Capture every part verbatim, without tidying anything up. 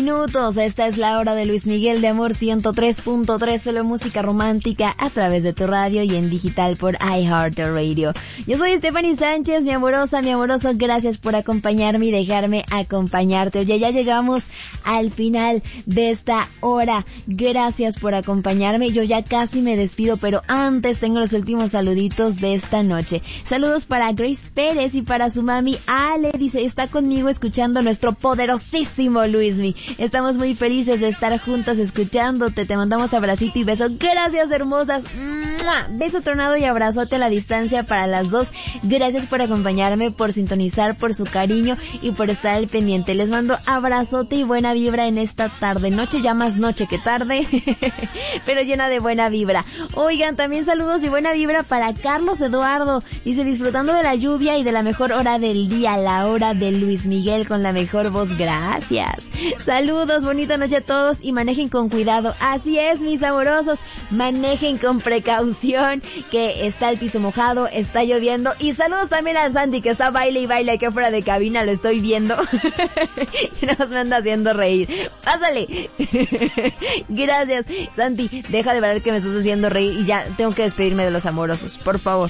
minutos. Esta es la hora de Luis Miguel de Amor ciento tres punto tres, solo música romántica a través de tu radio y en digital por iHeartRadio. Yo soy Stephanie Sánchez, mi amorosa, mi amoroso, gracias por acompañarme y dejarme acompañarte. Oye, ya llegamos al final de esta hora. Gracias por acompañarme. Yo ya casi me despido, pero antes tengo los últimos saluditos de esta noche. Saludos para Grace Pérez y para su mami Ale. Dice, está conmigo escuchando nuestro poderosísimo Luismi. Estamos muy felices de estar juntas escuchándote. Te mandamos abracito y beso. Gracias, hermosas. ¡Mua! Beso tronado y abrazote a la distancia para las dos. Gracias por acompañarme, por sintonizar, por su cariño y por estar al pendiente. Les mando abrazote y buena vibra en esta tarde. Noche, ya más noche que tarde, pero llena de buena vibra. Oigan, también saludos y buena vibra para Carlos Eduardo. Dice, disfrutando de la lluvia y de la mejor hora del día, la hora de Luis Miguel con la mejor voz. Gracias. Saludos, bonita noche a todos y manejen con cuidado. Así es, mis amorosos, manejen con precaución, que está el piso mojado, está lloviendo. Y saludos también a Sandy, que está baile y baile aquí afuera de cabina, lo estoy viendo. Y nos me anda haciendo reír. Pásale. Gracias, Santi, deja de ver que me estás haciendo reír y ya tengo que despedirme de los amorosos, por favor.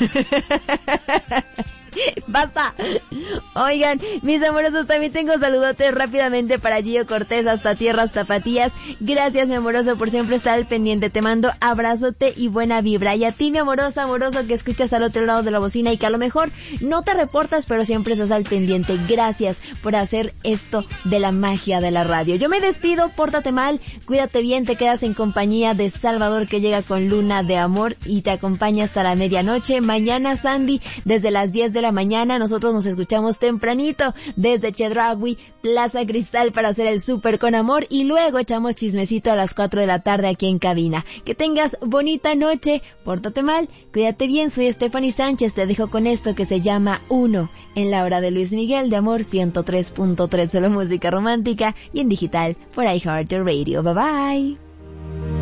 Basta. Oigan, mis amorosos, también tengo saludotes rápidamente para Gio Cortés hasta tierras tapatías. Gracias, mi amoroso, por siempre estar al pendiente. Te mando abrazote y buena vibra. Y a ti, mi amorosa, amoroso, que escuchas al otro lado de la bocina y que a lo mejor no te reportas, pero siempre estás al pendiente. Gracias por hacer esto de la magia de la radio. Yo me despido, pórtate mal, cuídate bien, te quedas en compañía de Salvador, que llega con Luna de Amor y te acompaña hasta la medianoche. Mañana, Sandy, desde las diez de la mañana, nosotros nos escuchamos tempranito desde Chedraui, Plaza Cristal, para hacer el súper con amor y luego echamos chismecito a las cuatro de la tarde aquí en cabina. Que tengas bonita noche, pórtate mal, cuídate bien. Soy Stephanie Sánchez, te dejo con esto que se llama Uno en la hora de Luis Miguel de Amor ciento tres punto tres, solo música romántica y en digital por iHeartRadio. Bye bye.